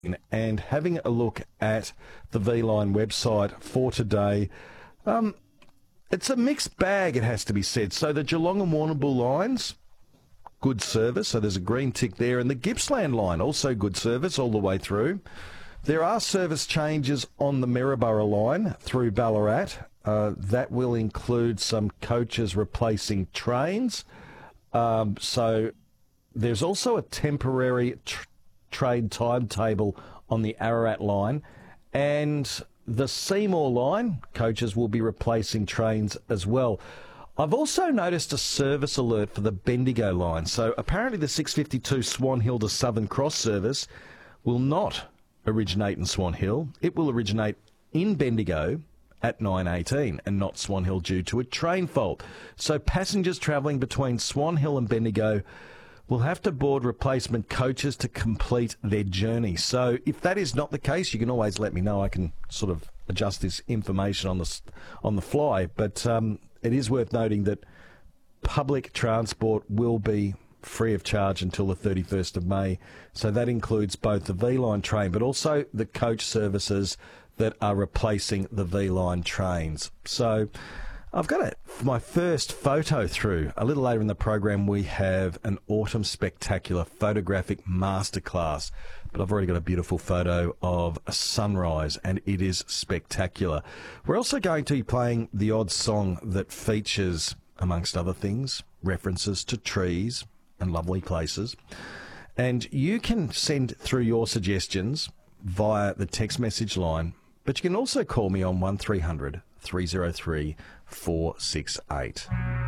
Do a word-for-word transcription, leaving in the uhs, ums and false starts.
and having a look at the V-Line website for today. Um, it's a mixed bag, it has to be said. So the Geelong and Warrnambool lines, good service, so there's a green tick there. And the Gippsland line, also good service all the way through. There are service changes on the Maryborough line through Ballarat. Uh, that will include some coaches replacing trains. Um, so there's also a temporary tr- trade timetable on the Ararat line. And the Seymour line, coaches will be replacing trains as well. I've also noticed a service alert for the Bendigo line. So apparently the six fifty-two Swan Hill to Southern Cross service will not originate in Swan Hill. It will originate in Bendigo at nine eighteen and not Swan Hill due to a train fault. So passengers travelling between Swan Hill and Bendigo will have to board replacement coaches to complete their journey. So if that is not the case, you can always let me know. I can sort of adjust this information on the, on the fly. But um, it is worth noting that public transport will be free of charge until the thirty-first of May. So that includes both the V-Line train, but also the coach services that are replacing the V-Line trains. So I've got a, my first photo through. A little later in the program, we have an autumn spectacular photographic masterclass. But I've already got a beautiful photo of a sunrise, and it is spectacular. We're also going to be playing the odd song that features, amongst other things, references to trees and lovely places. And you can send through your suggestions via the text message line, but you can also call me on one three hundred, three oh three, four six eight.